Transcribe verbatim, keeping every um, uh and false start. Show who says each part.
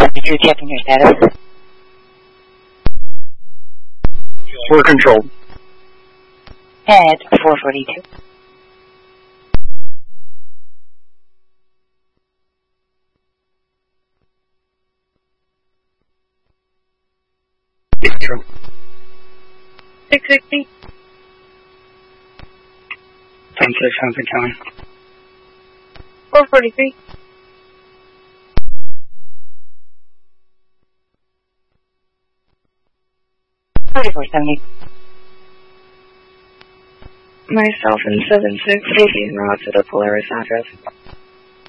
Speaker 1: forty-two, checking your status.
Speaker 2: We're controlled.
Speaker 1: Head four forty-two.
Speaker 2: True.
Speaker 1: six sixty.
Speaker 2: ten six, something coming.
Speaker 1: four forty-three. forty-four seventy.
Speaker 3: Myself and seven six, Casey's now to the Polaris address.